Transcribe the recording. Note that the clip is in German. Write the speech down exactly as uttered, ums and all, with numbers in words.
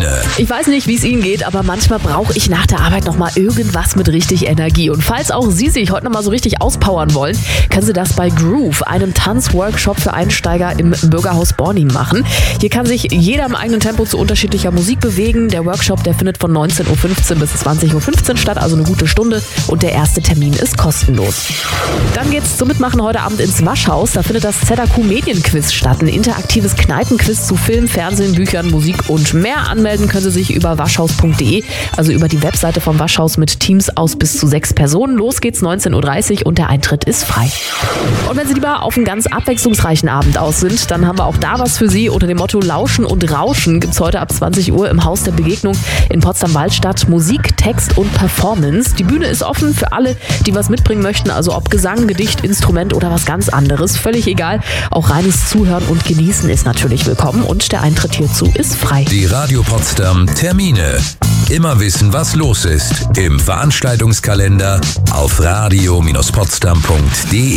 Termine. Ich weiß nicht, wie es Ihnen geht, aber manchmal brauche ich nach der Arbeit nochmal irgendwas mit richtig Energie. Und falls auch Sie sich heute nochmal so richtig auspowern wollen, können Sie das bei Groove, einem Tanzworkshop für Einsteiger im Bürgerhaus Bornim machen. Hier kann sich jeder im eigenen Tempo zu unterschiedlicher Musik bewegen. Der Workshop, der findet von neunzehn Uhr fünfzehn bis zwanzig Uhr fünfzehn statt, also eine gute Stunde. Und der erste Termin ist kostenlos. Dann geht's zum Mitmachen heute Abend ins Waschhaus. Da findet das Z A Q Medienquiz statt. Ein interaktives Kneipenquiz zu Film, Fernsehen, Büchern, Musik und mehr. Anmelden können Sie sich über waschhaus punkt de, also über die Webseite vom Waschhaus mit Teams aus bis zu sechs Personen. Los geht's neunzehn Uhr dreißig und der Eintritt ist frei. Und wenn Sie lieber auf einen ganz abwechslungsreichen Abend aus sind, dann haben wir auch da was für Sie. Unter dem Motto Lauschen und Rauschen gibt's heute ab zwanzig Uhr im Haus der Begegnung in Potsdam-Waldstadt Musik, Text und Performance. Die Bühne ist offen für alle, die was mitbringen möchten, also ob Gesang, Gedicht, Instrument oder was ganz anderes. Völlig egal. Auch reines Zuhören und Genießen ist natürlich willkommen und der Eintritt hierzu ist frei. Die Radio Potsdam Termine. Immer wissen, was los ist im Veranstaltungskalender auf radio Bindestrich potsdam punkt de.